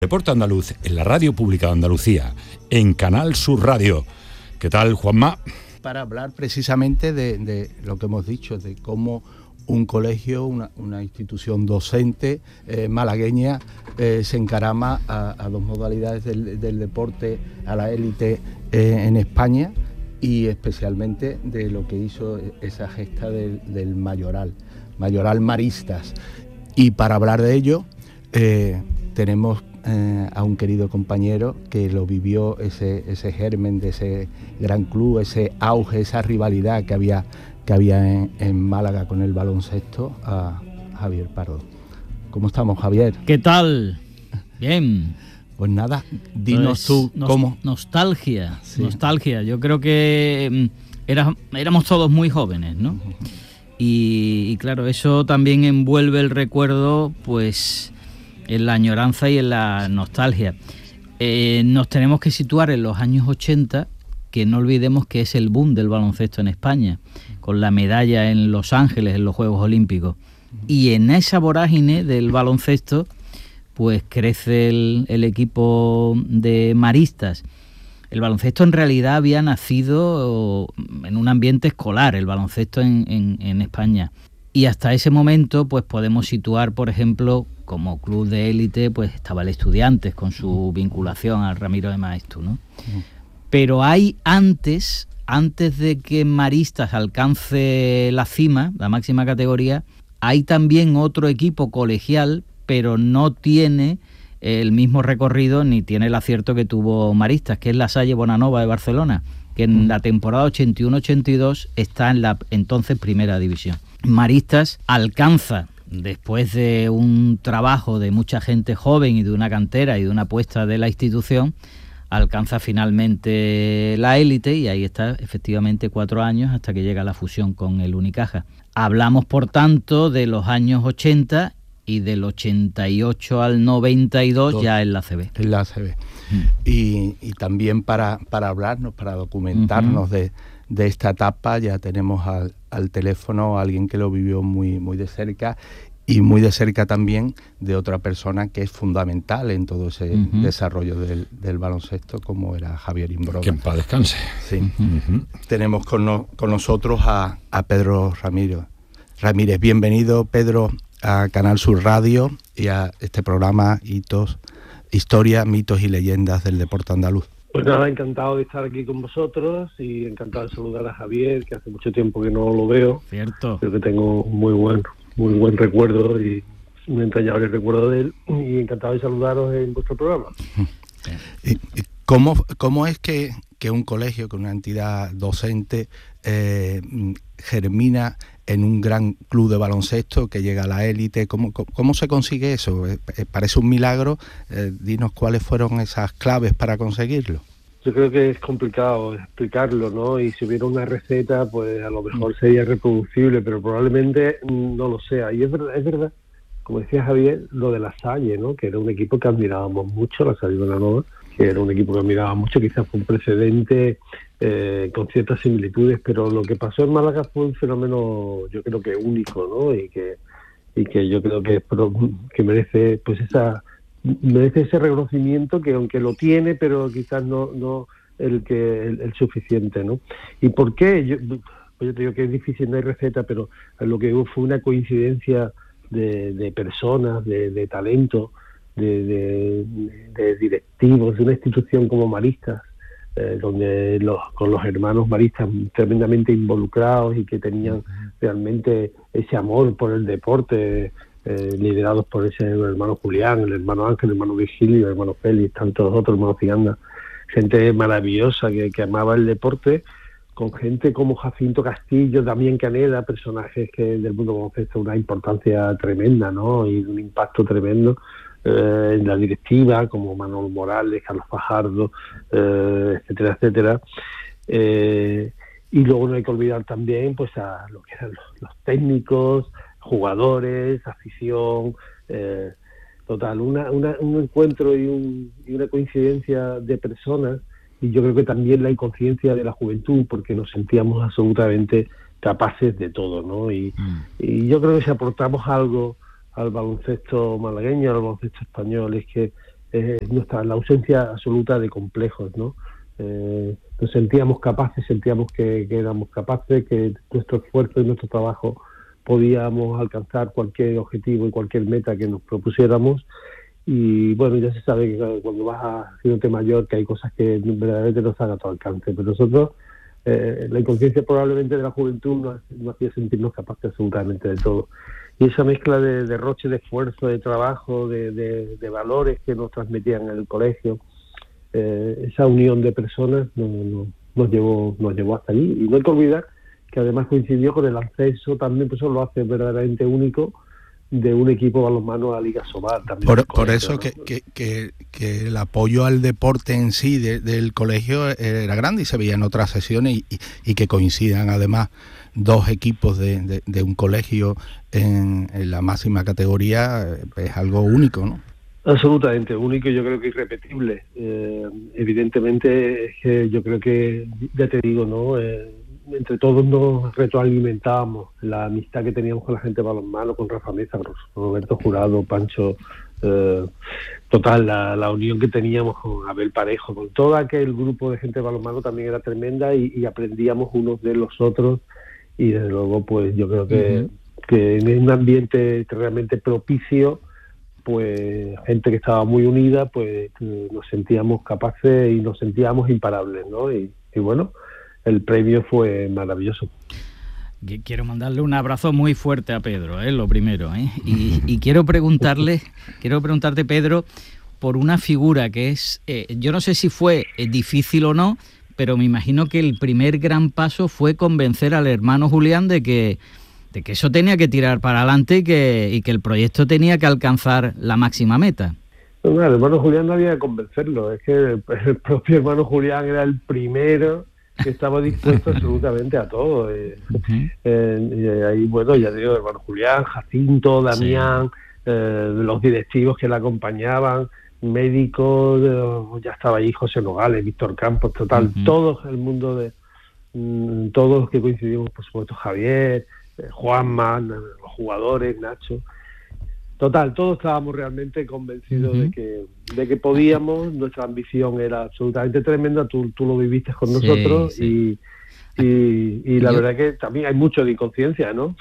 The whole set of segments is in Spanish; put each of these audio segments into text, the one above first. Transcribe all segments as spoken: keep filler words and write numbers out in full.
Deporte Andaluz en la Radio Pública de Andalucía, en Canal Sur Radio. ¿Qué tal, Juanma? Para hablar precisamente de, de lo que hemos dicho, de cómo un colegio, una, una institución docente eh, malagueña eh, se encarama a, a dos modalidades del, del deporte, a la élite eh, en España, y especialmente de lo que hizo esa gesta del, del Mayoral, Mayoral Maristas. Y para hablar de ello eh, tenemos Eh, a un querido compañero que lo vivió, ese, ese germen de ese gran club, ese auge, esa rivalidad que había, que había en, en Málaga con el baloncesto, a Javier Pardo. ¿Cómo estamos, Javier? ¿Qué tal? Bien. Pues nada, dinos pues, tú nos, cómo... Nostalgia, sí. nostalgia. Yo creo que era, éramos todos muy jóvenes, ¿no? Uh-huh. Y, y claro, eso también envuelve el recuerdo, pues... en la añoranza y en la nostalgia. Eh, nos tenemos que situar en los años ochenta, que no olvidemos que es el boom del baloncesto en España, con la medalla en Los Ángeles en los Juegos Olímpicos. Y en esa vorágine del baloncesto, pues crece el, el equipo de maristas. El baloncesto en realidad había nacido en un ambiente escolar, el baloncesto en, en, en España. Y hasta ese momento, pues podemos situar, por ejemplo, como club de élite, pues estaba el Estudiantes con su vinculación al Ramiro de Maeztu, ¿no? Pero hay antes, antes de que Maristas alcance la cima, la máxima categoría, hay también otro equipo colegial, pero no tiene el mismo recorrido ni tiene el acierto que tuvo Maristas, que es la Salle Bonanova de Barcelona, que en la temporada ochenta y uno ochenta y dos está en la entonces primera división. Maristas alcanza, después de un trabajo de mucha gente joven y de una cantera y de una apuesta de la institución, alcanza finalmente la élite y ahí está efectivamente cuatro años hasta que llega la fusión con el Unicaja. Hablamos, por tanto, de los años ochenta y del ochenta y ocho al noventa y dos Todo. Ya en la A C B. En la A C B. Mm. Y, y también para, para hablarnos, para documentarnos uh-huh. de, de esta etapa, ya tenemos al, al teléfono a alguien que lo vivió muy, muy de cerca, y muy de cerca también de otra persona que es fundamental en todo ese uh-huh. desarrollo del, del baloncesto, como era Javier Imbroda. Que en paz descanse. Sí. Uh-huh. Tenemos con, no, con nosotros a, a Pedro Ramírez. Ramírez, bienvenido, Pedro, a Canal Sur Radio y a este programa Hitos, Historia, Mitos y Leyendas del Deporte Andaluz. Pues nada, encantado de estar aquí con vosotros y encantado de saludar a Javier, que hace mucho tiempo que no lo veo. Cierto. Creo que tengo un muy buen, muy buen recuerdo y un entrañable recuerdo de él, y encantado de saludaros en vuestro programa. ¿Cómo, cómo es que, que un colegio, que una entidad docente eh, germina en un gran club de baloncesto que llega a la élite? ¿Cómo, cómo, cómo se consigue eso? Parece un milagro. Eh, dinos cuáles fueron esas claves para conseguirlo. Yo creo que es complicado explicarlo, ¿no? Y si hubiera una receta, pues a lo mejor sería reproducible, pero probablemente no lo sea. Y es verdad, es verdad, como decía Javier, lo de la Salle, ¿no? Que era un equipo que admirábamos mucho, la Salle Bonanova, que era un equipo que admirábamos mucho, quizás fue un precedente eh, con ciertas similitudes, pero lo que pasó en Málaga fue un fenómeno, yo creo que único, ¿no? Y que y que yo creo que, que merece, pues esa merece ese reconocimiento, que aunque lo tiene, pero quizás no no el que el, el suficiente, ¿no? ¿Y por qué? Yo, pues yo te digo que es difícil, no hay receta, pero lo que hubo fue una coincidencia de, de personas, de, de talento, de, de, de directivos de una institución como Maristas, eh, donde los, con los hermanos maristas tremendamente involucrados y que tenían realmente ese amor por el deporte, eh, liderados por ese el hermano Julián, el hermano Ángel, el hermano Virgilio, el hermano Félix, tantos otros, hermanos Ciganda, gente maravillosa que, que amaba el deporte, con gente como Jacinto Castillo, Damián Caneda, personajes que del mundo baloncesto una importancia tremenda, ¿no? Y un impacto tremendo eh, en la directiva, como Manolo Morales, Carlos Fajardo, eh, etcétera, etcétera. Eh, y luego no hay que olvidar también pues a lo que eran los, los técnicos, jugadores, afición, eh, total, una, una, un encuentro y, un, y una coincidencia de personas. Y yo creo que también la inconsciencia de la juventud, porque nos sentíamos absolutamente capaces de todo, ¿no? Y, mm. y yo creo que si aportamos algo al baloncesto malagueño, al baloncesto español, es que es nuestra la ausencia absoluta de complejos, ¿no? Eh, nos sentíamos capaces, sentíamos que, que éramos capaces, que nuestro esfuerzo y nuestro trabajo podíamos alcanzar cualquier objetivo y cualquier meta que nos propusiéramos. Y bueno, ya se sabe que cuando vas haciéndote mayor que hay cosas que verdaderamente no están a tu alcance, pero nosotros eh, la inconsciencia probablemente de la juventud nos, nos hacía sentirnos capaces absolutamente de todo, y esa mezcla de derroche de esfuerzo, de trabajo, de, de, de valores que nos transmitían en el colegio, eh, esa unión de personas nos, nos, nos llevó nos llevó hasta allí. Y no hay que olvidar que además coincidió con el ascenso también, pues eso lo hace verdaderamente único, de un equipo balonmano a la Liga Sobal también. Por, por eso que, que, que, que el apoyo al deporte en sí de, del colegio era grande y se veía en otras sesiones, y, y, y que coincidan además dos equipos de, de, de un colegio en, en la máxima categoría es algo único, ¿no? Absolutamente único, yo creo que irrepetible. Eh, evidentemente es que yo creo que, ya te digo, ¿no? Eh, entre todos nos retroalimentábamos la amistad que teníamos con la gente de balonmano, con Rafa Meza, con Roberto Jurado, Pancho, eh, total, la, la unión que teníamos con Abel Parejo, con todo aquel grupo de gente de balonmano también era tremenda, y, y aprendíamos unos de los otros, y desde luego pues yo creo que, uh-huh. que en un ambiente realmente propicio, pues gente que estaba muy unida, pues nos sentíamos capaces y nos sentíamos imparables, ¿no? Y, y bueno, el premio fue maravilloso. Quiero mandarle un abrazo muy fuerte a Pedro, ¿eh? Lo primero, ¿eh? Y, y quiero preguntarle, quiero preguntarte, Pedro, por una figura que es, eh, yo no sé si fue eh, difícil o no, pero me imagino que el primer gran paso fue convencer al hermano Julián de que, de que eso tenía que tirar para adelante y que, y que el proyecto tenía que alcanzar la máxima meta. No, no, el hermano Julián no había que convencerlo, es que el, el propio hermano Julián era el primero que estaba dispuesto absolutamente a todo. Eh, uh-huh. eh, y ahí, bueno, ya digo, hermano Julián, Jacinto, Damián, sí. eh, los directivos que le acompañaban, médicos, eh, ya estaba ahí José Nogales, Víctor Campos, total, uh-huh. todo el mundo de mm, todos los que coincidimos, por supuesto, Javier, eh, Juanma, los jugadores, Nacho. Total, todos estábamos realmente convencidos uh-huh. de que de que podíamos, nuestra ambición era absolutamente tremenda, tú, tú lo viviste con nosotros, sí, sí. y, y, y la yo, verdad que también hay mucho de inconsciencia, ¿no?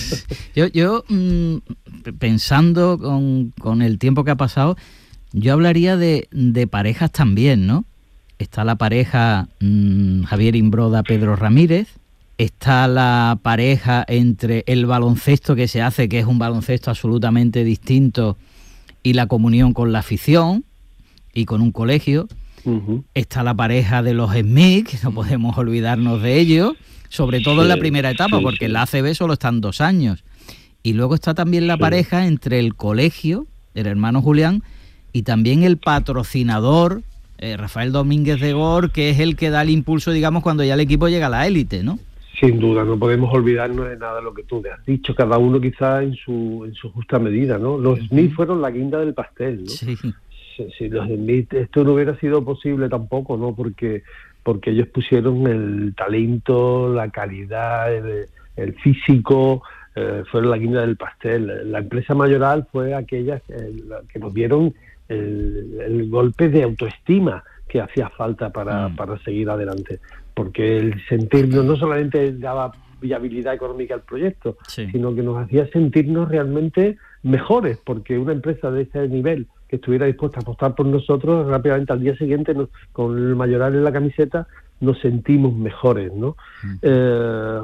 yo, yo mmm, pensando con, con el tiempo que ha pasado, yo hablaría de, de parejas también, ¿no? Está la pareja mmm, Javier Imbroda, Pedro Ramírez. Está la pareja entre el baloncesto que se hace, que es un baloncesto absolutamente distinto, y la comunión con la afición y con un colegio. Uh-huh. Está la pareja de los Smith, que no podemos olvidarnos de ellos, sobre todo sí, en la primera etapa, sí, porque sí. en la A C B solo están dos años. Y luego está también la sí. pareja entre el colegio, el hermano Julián, y también el patrocinador, eh, Rafael Domínguez de Gor, que es el que da el impulso, digamos, cuando ya el equipo llega a la élite, ¿no? Sin duda, no podemos olvidarnos de nada de lo que tú le has dicho, cada uno quizá en su en su justa medida, ¿no? Los uh-huh. Smith fueron la guinda del pastel, ¿no? Sí. Si, si los Smith, esto no hubiera sido posible tampoco, ¿no? Porque porque ellos pusieron el talento, la calidad, el, el físico, eh, fueron la guinda del pastel. La empresa mayoral fue aquella que, que nos dieron el, el golpe de autoestima que hacía falta para, mm. para seguir adelante, porque el sentirnos no solamente daba viabilidad económica al proyecto, sí. sino que nos hacía sentirnos realmente mejores, porque una empresa de ese nivel que estuviera dispuesta a apostar por nosotros, rápidamente al día siguiente nos, con el mayoral en la camiseta nos sentimos mejores, ¿no? Mm. Eh,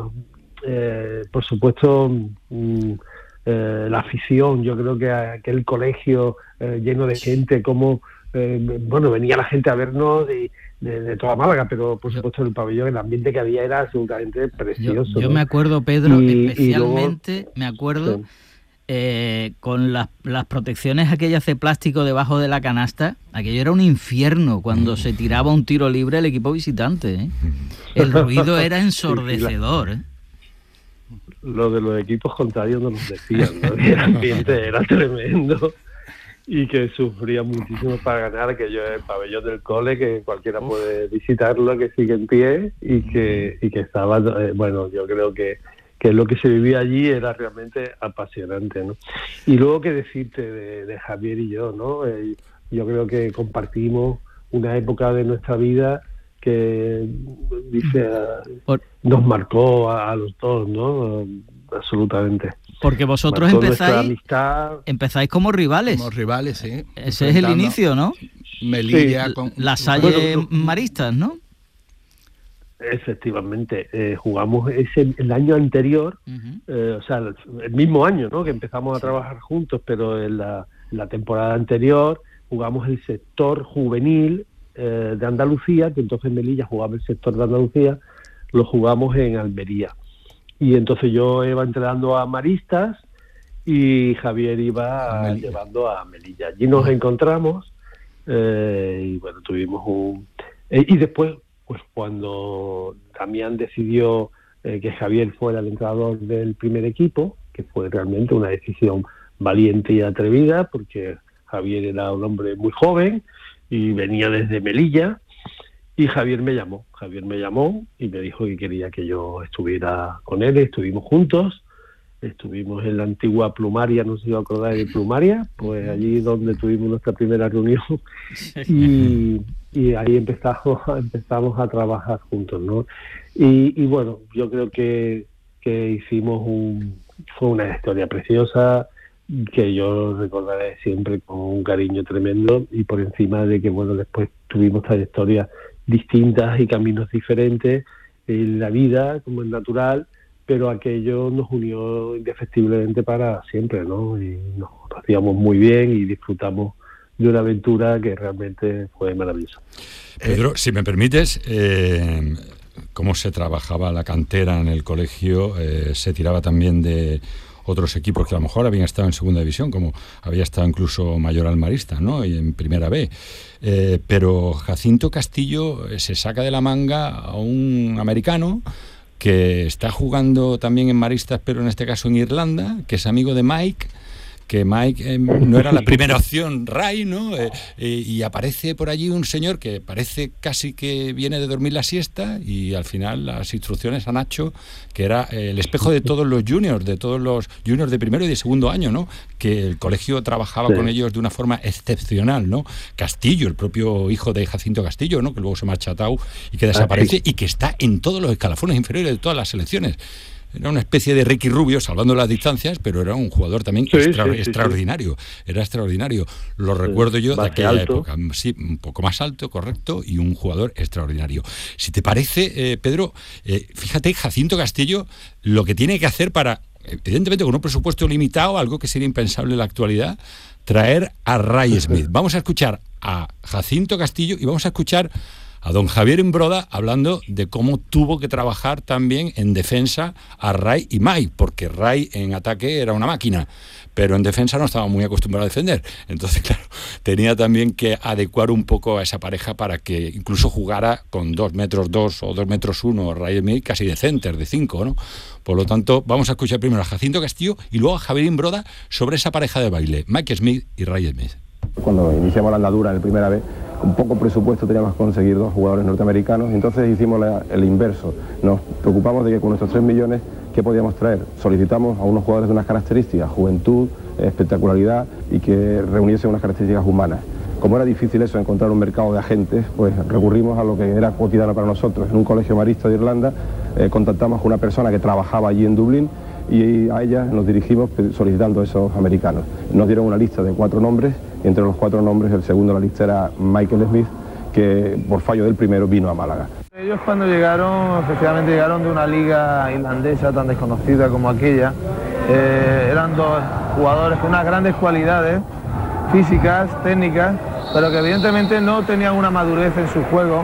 eh, por supuesto, mm, eh, la afición, yo creo que aquel colegio eh, lleno de gente, como Eh, bueno, venía la gente a vernos de, de, de toda Málaga, pero por supuesto en el pabellón el ambiente que había era absolutamente precioso. Yo, yo ¿no? me acuerdo, Pedro, y, especialmente y luego, me acuerdo sí. eh, con las, las protecciones aquellas de plástico debajo de la canasta. Aquello era un infierno cuando se tiraba un tiro libre el equipo visitante, ¿eh? El ruido era ensordecedor, ¿eh? Lo de los equipos contrarios no nos decían, ¿no? El ambiente era tremendo. Y que sufría muchísimo para ganar, que yo el pabellón del cole, que cualquiera puede visitarlo, que sigue en pie, y que y que estaba, eh, bueno, yo creo que, que lo que se vivía allí era realmente apasionante, ¿no? Y luego, qué decirte de, de Javier y yo, ¿no? Eh, Yo creo que compartimos una época de nuestra vida que dice Por... nos marcó a, a los dos, ¿no? Absolutamente. Porque vosotros marcó empezáis empezáis como rivales. Como rivales, sí. Ese es el inicio, ¿no? Melilla sí. con La Salle bueno, Maristas, ¿no? Efectivamente, eh, jugamos ese el año anterior, uh-huh. eh, o sea, el, el mismo año, ¿no? Que empezamos a trabajar juntos, pero en la, en la temporada anterior jugamos el sector juvenil eh, de Andalucía, que entonces Melilla jugaba el sector de Andalucía, lo jugamos en Almería. Y entonces yo iba entrenando a Maristas y Javier iba a llevando a Melilla. Allí nos uh-huh. encontramos eh, y bueno, tuvimos un... Eh, y después... Pues cuando Damián decidió eh, que Javier fuera el entrenador del primer equipo, que fue realmente una decisión valiente y atrevida, porque Javier era un hombre muy joven y venía desde Melilla, y Javier me llamó, Javier me llamó y me dijo que quería que yo estuviera con él, estuvimos juntos, estuvimos en la antigua Plumaria, no sé si os acordáis de Plumaria, pues allí donde tuvimos nuestra primera reunión, y... y ahí empezamos, empezamos a trabajar juntos, ¿no? Y, y bueno, yo creo que, que hicimos un... fue una historia preciosa que yo recordaré siempre con un cariño tremendo, y por encima de que, bueno, después tuvimos trayectorias distintas y caminos diferentes en la vida, como es natural, pero aquello nos unió indefectiblemente para siempre, ¿no? Y nos hacíamos muy bien y disfrutamos de una aventura que realmente fue maravillosa. Pedro, si me permites, eh, cómo se trabajaba la cantera en el colegio, eh, se tiraba también de otros equipos que a lo mejor habían estado en segunda división, como había estado incluso Mayoral Maristas, ¿no? Y en primera B. Eh, pero Jacinto Castillo se saca de la manga a un americano que está jugando también en Maristas, pero en este caso en Irlanda, que es amigo de Mike, que Mike eh, no era la primera opción, Ray, ¿no? Eh, eh, y aparece por allí un señor que parece casi que viene de dormir la siesta, y al final las instrucciones a Nacho, que era eh, el espejo de todos los juniors, de todos los juniors de primero y de segundo año, ¿no? Que el colegio trabajaba sí. con ellos de una forma excepcional, ¿no? Castillo, el propio hijo de Jacinto Castillo, ¿no? Que luego se marcha a Tau y que desaparece, y que está en todos los escalafones inferiores de todas las selecciones. Era una especie de Ricky Rubio, salvando las distancias, pero era un jugador también sí, extra, sí, sí, extraordinario. Sí. Era extraordinario. Lo sí, recuerdo yo de aquella alto. época. Sí, un poco más alto, correcto, y un jugador extraordinario. Si te parece, eh, Pedro, eh, fíjate, Jacinto Castillo, lo que tiene que hacer para, evidentemente con un presupuesto limitado, algo que sería impensable en la actualidad, traer a Ray Smith. Vamos a escuchar a Jacinto Castillo y vamos a escuchar a don Javier Imbroda hablando de cómo tuvo que trabajar también en defensa a Ray y Mike, porque Ray en ataque era una máquina, pero en defensa no estaba muy acostumbrado a defender. Entonces, claro, tenía también que adecuar un poco a esa pareja para que incluso jugara con dos metros dos o dos metros uno, Ray y Mike casi de center, de cinco, ¿no? Por lo tanto, vamos a escuchar primero a Jacinto Castillo y luego a Javier Imbroda sobre esa pareja de baile, Mike Smith y Ray Smith. Cuando iniciamos la andadura en el primera vez, con poco presupuesto teníamos que conseguir dos jugadores norteamericanos, entonces hicimos la, el inverso. Nos preocupamos de que con nuestros tres millones, ¿qué podíamos traer? Solicitamos a unos jugadores de unas características, juventud, espectacularidad, y que reuniesen unas características humanas. Como era difícil eso, encontrar un mercado de agentes, pues recurrimos a lo que era cotidiano para nosotros. En un colegio marista de Irlanda eh, contactamos con una persona que trabajaba allí en Dublín, y a ella nos dirigimos solicitando a esos americanos. Nos dieron una lista de cuatro nombres, y entre los cuatro nombres el segundo de la lista era Michael Smith, que por fallo del primero vino a Málaga. Ellos cuando llegaron, efectivamente llegaron de una liga irlandesa tan desconocida como aquella. Eh, eran dos jugadores con unas grandes cualidades físicas, técnicas, pero que evidentemente no tenían una madurez en su juego.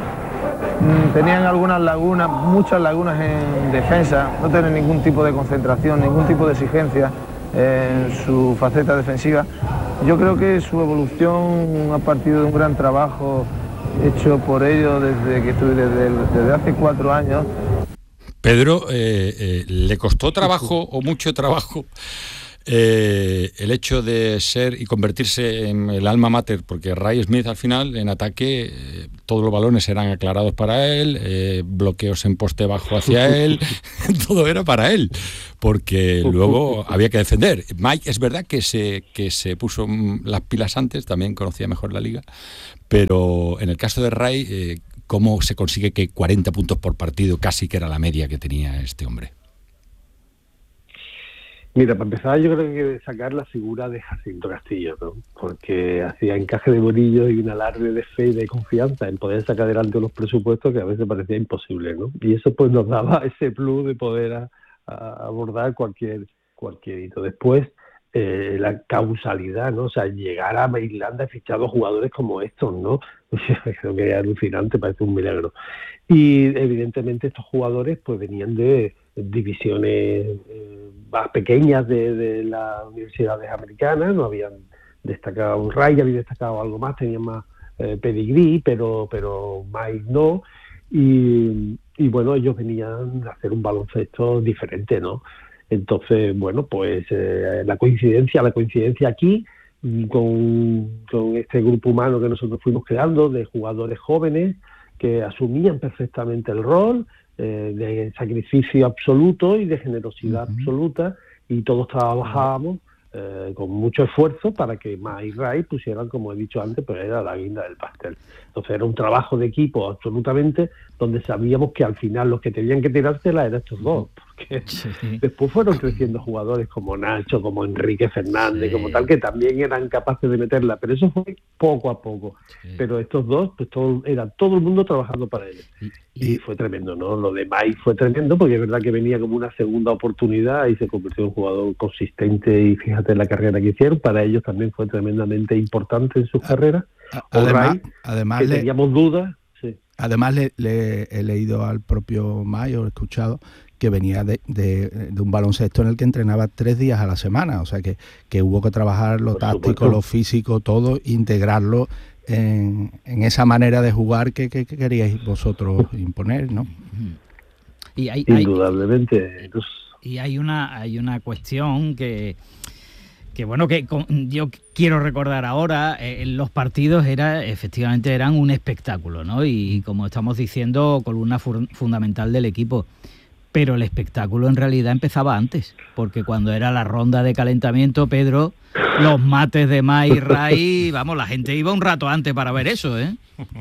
Tenían algunas lagunas, muchas lagunas en defensa, no tenían ningún tipo de concentración, ningún tipo de exigencia en su faceta defensiva. Yo creo que su evolución ha partido de un gran trabajo hecho por ellos desde que estuve desde, desde hace cuatro años. Pedro, eh, eh, ¿le costó trabajo o mucho trabajo Eh, el hecho de ser y convertirse en el alma mater, porque Ray Smith al final en ataque eh, todos los balones eran aclarados para él, eh, bloqueos en poste bajo hacia él, todo era para él, porque luego había que defender. Mike es verdad que se, que se puso las pilas antes, también conocía mejor la liga, pero en el caso de Ray, eh, ¿cómo se consigue que cuarenta puntos por partido casi que era la media que tenía este hombre? Mira, para empezar yo creo que hay que sacar la figura de Jacinto Castillo, ¿no? Porque hacía encaje de bolillos y un alarde de fe y de confianza en poder sacar adelante unos presupuestos que a veces parecía imposible, ¿no? Y eso pues nos daba ese plus de poder a, a abordar cualquier cualquier hito. Después, eh, la causalidad, ¿no? O sea, llegar a Irlanda y fichar dos jugadores como estos, ¿no? Creo que es alucinante, parece un milagro. Y evidentemente estos jugadores pues venían de divisiones eh, más pequeñas de, de las universidades americanas, no habían destacado un Ray, había destacado algo más, tenían más eh, pedigrí, pero pero Mike no, y, y bueno, ellos venían a hacer un baloncesto diferente, ¿no? Entonces, bueno, pues eh, la coincidencia, la coincidencia aquí con, con este grupo humano que nosotros fuimos creando de jugadores jóvenes que asumían perfectamente el rol, eh, de sacrificio absoluto y de generosidad uh-huh. absoluta, y todos trabajábamos eh, con mucho esfuerzo para que Mike y Ray pusieran, como he dicho antes, pues era la guinda del pastel. Entonces era un trabajo de equipo absolutamente, donde sabíamos que al final los que tenían que tirársela eran estos dos, porque sí. después fueron creciendo jugadores como Nacho, como Enrique Fernández, sí. como tal, que también eran capaces de meterla, pero eso fue poco a poco. Sí. Pero estos dos, pues todo, era todo el mundo trabajando para ellos. Y, y fue tremendo, ¿no? Lo de Mike fue tremendo, porque es verdad que venía como una segunda oportunidad y se convirtió en un jugador consistente, y fíjate en la carrera que hicieron, para ellos también fue tremendamente importante en sus carreras. Además, Ray, además que le, teníamos dudas. Sí. Además le, le he leído al propio Mike, o he escuchado, que venía de, de, de un baloncesto en el que entrenaba tres días a la semana, o sea que, que hubo que trabajar lo Por táctico, supuesto. lo físico, todo, integrarlo en, en esa manera de jugar que, que, que queríais vosotros imponer, ¿no? Y hay, Indudablemente. Hay, y hay una, hay una cuestión que... que bueno, que con, yo quiero recordar ahora, eh, los partidos era efectivamente eran un espectáculo, ¿no? Y, y como estamos diciendo, columna fu- fundamental del equipo. Pero el espectáculo en realidad empezaba antes, porque cuando era la ronda de calentamiento, Pedro, los mates de Mike y Ray, vamos, la gente iba un rato antes para ver eso, ¿eh?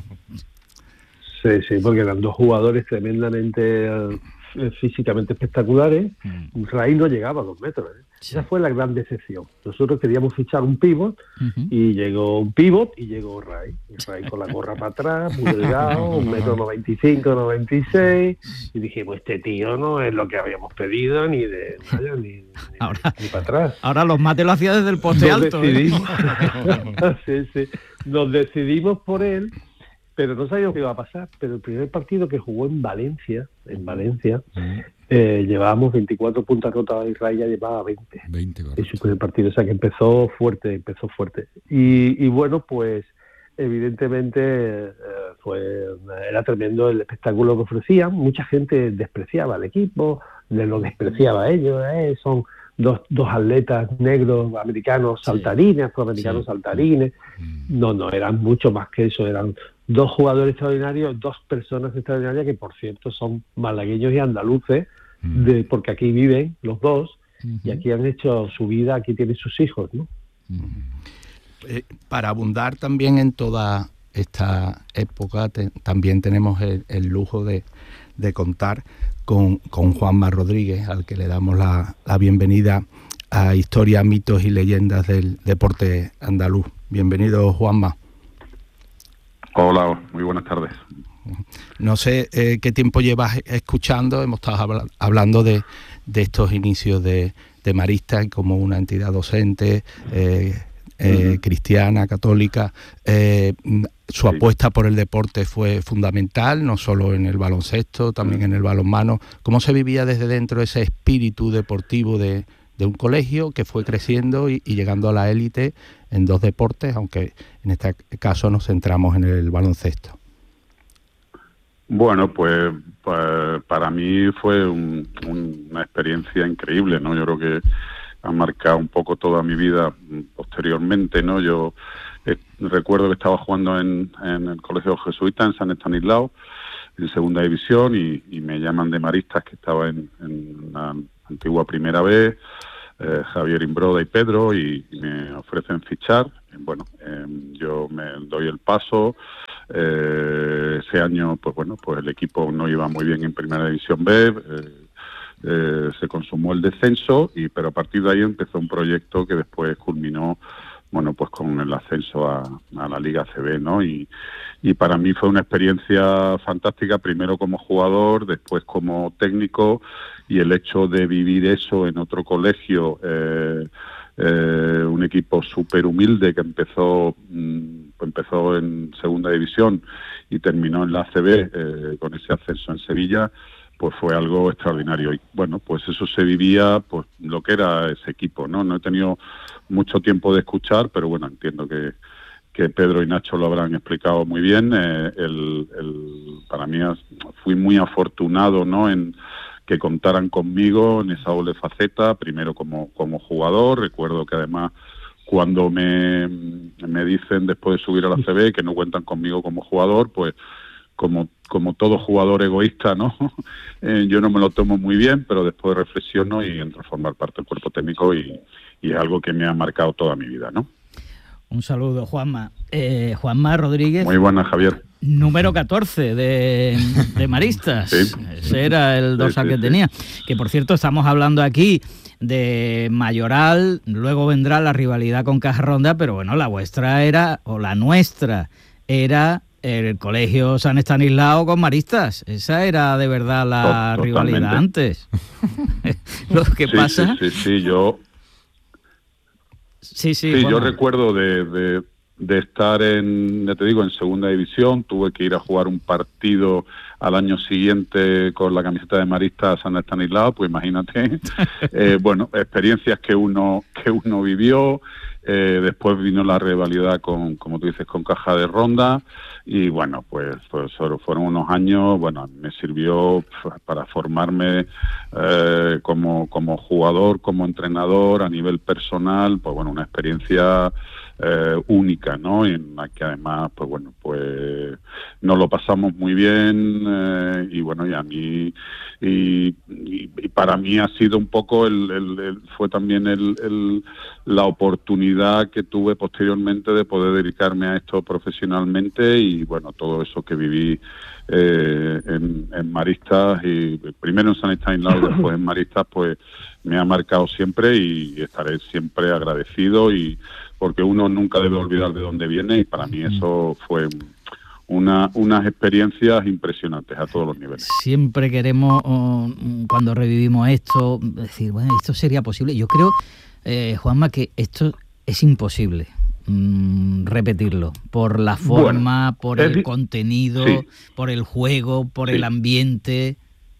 Sí, sí, porque eran dos jugadores tremendamente uh, físicamente espectaculares. Mm. Ray no llegaba a dos metros, ¿eh? Sí. Esa fue la gran decepción. Nosotros queríamos fichar un pivot, uh-huh. y llegó un pivot y llegó Ray. Y Ray con la gorra para atrás, muy delgado, un metro noventa y cinco, noventa y seis, y dijimos, este tío no es lo que habíamos pedido ni de vaya, ni, ni, ahora, ni para atrás. Ahora los mates lo hacía desde el poste Nos alto. Decidimos, ¿eh? sí, sí. Nos decidimos por él, pero no sabíamos qué iba a pasar. Pero el primer partido que jugó en Valencia, en Valencia, uh-huh. Eh, llevábamos veinticuatro puntos anotados y Ray ya llevaba veinte, veinte en su primer partido, o sea que empezó fuerte, empezó fuerte. Y, y bueno, pues evidentemente eh, fue era tremendo el espectáculo que ofrecían. Mucha gente despreciaba al equipo, le lo despreciaba a ellos, eh, son dos, dos atletas negros americanos saltarines, sí. afroamericanos sí. saltarines. No, no, eran mucho más que eso, eran dos jugadores extraordinarios, dos personas extraordinarias que por cierto son malagueños y andaluces, de, porque aquí viven los dos, uh-huh. y aquí han hecho su vida, aquí tienen sus hijos, ¿no? Uh-huh. Eh, para abundar también en toda esta época, te, también tenemos el, el lujo de, de contar con, con Juanma Rodríguez, al que le damos la, la bienvenida a Historia, Mitos y Leyendas del Deporte Andaluz. Bienvenido, Juanma. Hola, muy buenas tardes. No sé eh, qué tiempo llevas escuchando, hemos estado habla- hablando de, de estos inicios de, de Marista como una entidad docente, eh, eh, uh-huh. cristiana, católica. Eh, su sí. apuesta por el deporte fue fundamental, no solo en el baloncesto, también uh-huh. en el balonmano. ¿Cómo se vivía desde dentro ese espíritu deportivo de, de un colegio que fue creciendo y, y llegando a la élite en dos deportes, aunque en este caso nos centramos en el baloncesto? Bueno, pues, pues para mí fue un, un, una experiencia increíble, ¿no? Yo creo que ha marcado un poco toda mi vida posteriormente, ¿no? Yo eh, recuerdo que estaba jugando en, en el Colegio Jesuita, en San Estanislao, en segunda división, y, y me llaman de Maristas, que estaba en, en la antigua Primera B, eh, Javier Imbroda y Pedro, y, y me ofrecen fichar. Bueno, eh, yo me doy el paso. Eh, ese año, pues bueno, pues el equipo no iba muy bien en Primera División B, eh, eh, se consumó el descenso, y pero a partir de ahí empezó un proyecto que después culminó, bueno, pues con el ascenso a, a la Liga A C B, ¿no? Y, y para mí fue una experiencia fantástica, primero como jugador, después como técnico, y el hecho de vivir eso en otro colegio, eh, eh, un equipo súper humilde que empezó, mmm, empezó en segunda división y terminó en la A C B, eh, con ese ascenso en Sevilla, pues fue algo extraordinario. Y bueno, pues eso se vivía, pues lo que era ese equipo, ¿no? No he tenido mucho tiempo de escuchar, pero bueno, entiendo que, que Pedro y Nacho lo habrán explicado muy bien. Eh, el, el, para mí fui muy afortunado, ¿no?, en que contaran conmigo en esa doble faceta, primero como, como jugador. Recuerdo que además cuando me, me dicen después de subir a la A C B que no cuentan conmigo como jugador, pues como como todo jugador egoísta, ¿no? eh, yo no me lo tomo muy bien, pero después reflexiono y entro a formar parte del cuerpo técnico, y, y es algo que me ha marcado toda mi vida, ¿no? Un saludo, Juanma. Eh, Juanma Rodríguez. Muy buena, Javier. Número catorce de, de Maristas. Sí. Ese era el dorsal sí, sí, que tenía. Sí. Que, por cierto, estamos hablando aquí de Mayoral, luego vendrá la rivalidad con Caja Ronda, pero bueno, la vuestra era, o la nuestra, era el Colegio San Estanislao con Maristas. Esa era de verdad la Totalmente. rivalidad antes. Lo que sí, pasa... Sí, sí, sí, yo... Sí, sí, sí bueno. yo recuerdo de, de, de estar en, ya te digo, en segunda división. Tuve que ir a jugar un partido al año siguiente con la camiseta de Maristas a San Estanislao, pues imagínate. eh, bueno, experiencias que uno que uno vivió. Eh, después vino la rivalidad con, como tú dices, con Caja de Ronda, y bueno, pues, pues fueron unos años, bueno, me sirvió para formarme eh, como, como jugador, como entrenador, a nivel personal, pues bueno, una experiencia eh, única, ¿no? En la que además, pues bueno, pues nos lo pasamos muy bien, eh, y bueno, y a mí, y, y, y para mí ha sido un poco, el, el, el fue también el, el, la oportunidad que tuve posteriormente de poder dedicarme a esto profesionalmente, y bueno, todo eso que viví eh, en, en Maristas, y primero en San Estanislao y después en Maristas, pues me ha marcado siempre, y estaré siempre agradecido, y porque uno nunca debe olvidar de dónde viene, y para mí eso fue una, unas experiencias impresionantes a todos los niveles. Siempre queremos, um, cuando revivimos esto, decir, bueno, esto sería posible. Yo creo, eh, Juanma, que esto es imposible mm, repetirlo, por la forma, bueno, por el di- contenido, sí. por el juego, por sí. el ambiente.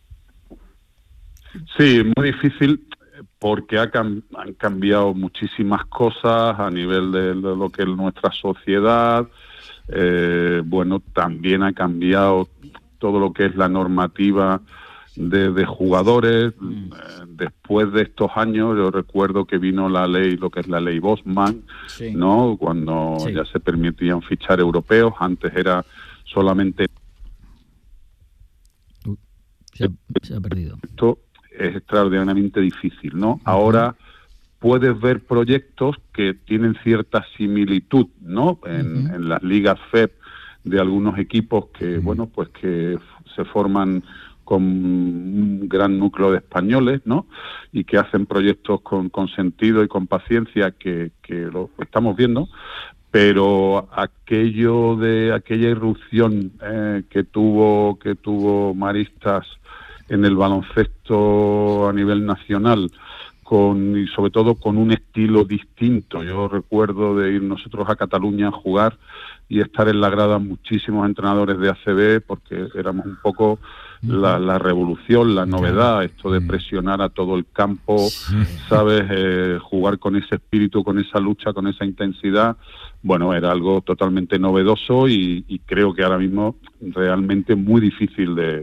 Sí, muy difícil, porque ha cam- han cambiado muchísimas cosas a nivel de, de lo que es nuestra sociedad. Eh, bueno, también ha cambiado todo lo que es la normativa de, de jugadores. Mm. Eh, después de estos años, yo recuerdo que vino la ley, lo que es la ley Bosman, sí. ¿no? Cuando sí. ya se permitían fichar europeos. Antes era solamente... Uh, se, ha, se ha perdido. Esto es extraordinariamente difícil, ¿no? Uh-huh. Ahora puedes ver proyectos que tienen cierta similitud, ¿no? En, uh-huh. en las ligas F E P de algunos equipos que, uh-huh. bueno, pues que se forman con un gran núcleo de españoles, ¿no? Y que hacen proyectos con, con sentido y con paciencia, que, que lo estamos viendo. Pero aquello de aquella irrupción eh, que tuvo que tuvo Maristas en el baloncesto a nivel nacional, con y sobre todo con un estilo distinto. Yo recuerdo de ir nosotros a Cataluña a jugar y estar en la grada muchísimos entrenadores de A C B, porque éramos un poco la, la revolución, la novedad, esto de presionar a todo el campo, ¿sabes? Eh, jugar con ese espíritu, con esa lucha, con esa intensidad. Bueno, era algo totalmente novedoso, y, y creo que ahora mismo realmente muy difícil de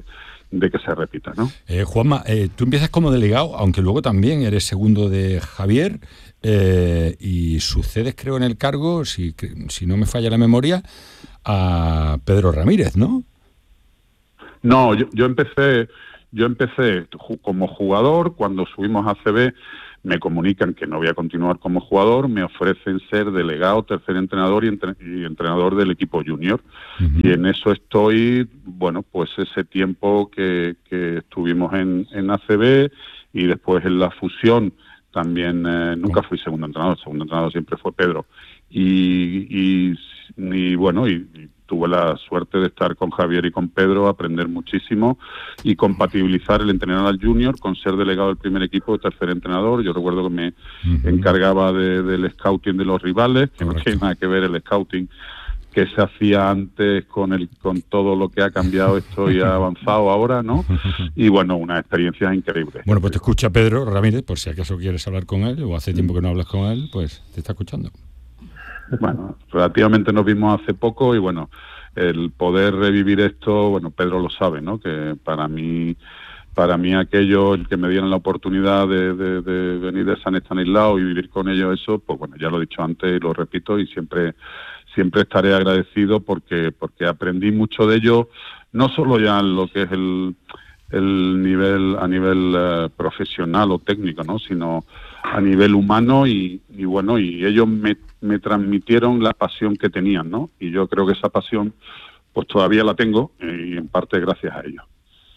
de que se repita, ¿no? Eh, Juanma, eh, tú empiezas como delegado, aunque luego también eres segundo de Javier, eh, y sucedes, creo, en el cargo, si, si no me falla la memoria, a Pedro Ramírez, ¿no? No, yo, yo empecé, yo empecé como jugador. Cuando subimos a A C B me comunican que no voy a continuar como jugador, me ofrecen ser delegado, tercer entrenador y, entre, y entrenador del equipo junior. Uh-huh. Y en eso estoy, bueno, pues ese tiempo que, que estuvimos en, en A C B y después en la fusión también, eh, nunca fui segundo entrenador, el segundo entrenador siempre fue Pedro. Y, y, y bueno, y, y tuve la suerte de estar con Javier y con Pedro, aprender muchísimo y compatibilizar el entrenar al junior con ser delegado del primer equipo de tercer entrenador. Yo recuerdo que me uh-huh. encargaba de, del scouting de los rivales, que Correcto. No tiene nada que ver el scouting que se hacía antes con el con todo lo que ha cambiado esto y ha avanzado ahora, ¿no? Y bueno, unas experiencias increíbles. Bueno, pues te escucha Pedro Ramírez, por si acaso quieres hablar con él, o hace tiempo que no hablas con él, pues te está escuchando. Bueno, relativamente nos vimos hace poco y bueno, el poder revivir esto, bueno, Pedro lo sabe, ¿no? Que para mí, para mí aquello, el que me dieran la oportunidad de, de, de venir de San Estanislao y vivir con ellos eso, pues bueno, ya lo he dicho antes y lo repito y siempre, siempre estaré agradecido porque, porque aprendí mucho de ellos, no solo ya en lo que es el, el nivel, a nivel uh, profesional o técnico, ¿no? Sino a nivel humano y, y bueno, y ellos me, me transmitieron la pasión que tenían, ¿no? Y yo creo que esa pasión pues todavía la tengo y en parte gracias a ellos.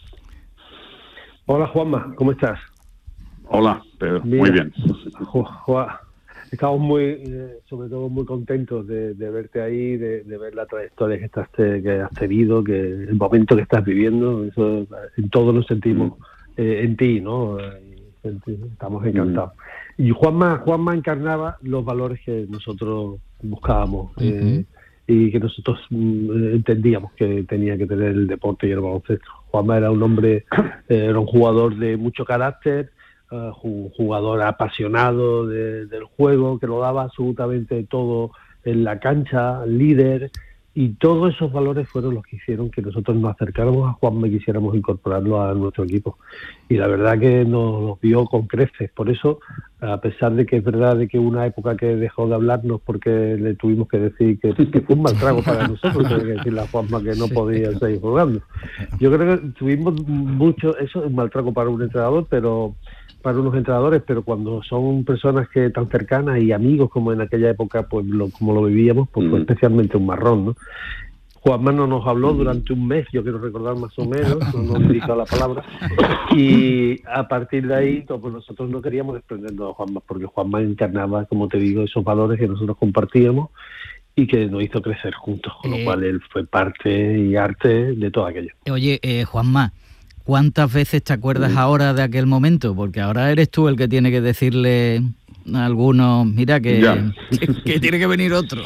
Hola Juanma, ¿cómo estás? Hola, Pedro, Mira, muy bien. Ju, Juan, estamos muy, eh, sobre todo muy contentos de, de verte ahí, de, de ver la trayectoria que, estás, que has tenido, que el momento que estás viviendo, eso en todos nos sentimos eh, en ti, ¿no? Estamos encantados. Uh-huh. Y Juanma, Juanma encarnaba los valores que nosotros buscábamos uh-huh. eh, y que nosotros mm, entendíamos que tenía que tener el deporte y el baloncesto. Juanma era un hombre, eh, era un jugador de mucho carácter, uh, un jugador apasionado de, del juego, que lo daba absolutamente todo en la cancha, líder. Y todos esos valores fueron los que hicieron que nosotros nos acercáramos a Juanma y quisiéramos incorporarlo a nuestro equipo. Y la verdad que nos, nos vio con creces. Por eso, a pesar de que es verdad de que una época que dejó de hablarnos porque le tuvimos que decir que, que fue un mal trago para nosotros, tener que decirle a Juanma que no podía seguir jugando. Yo creo que tuvimos mucho, eso es un mal trago para un entrenador, pero para unos entrenadores, pero cuando son personas que tan cercanas y amigos como en aquella época, pues lo, como lo vivíamos, pues fue especialmente un marrón, ¿no? Juanma no nos habló durante un mes, yo quiero recordar más o menos, no nos dedicó la palabra, y a partir de ahí pues nosotros no queríamos desprendernos de Juanma, porque Juanma encarnaba, como te digo, esos valores que nosotros compartíamos y que nos hizo crecer juntos, con eh, lo cual él fue parte y arte de todo aquello. Oye, eh, Juanma, ¿cuántas veces te acuerdas ahora de aquel momento? Porque ahora eres tú el que tiene que decirle a algunos, mira, que, que, que tiene que venir otro.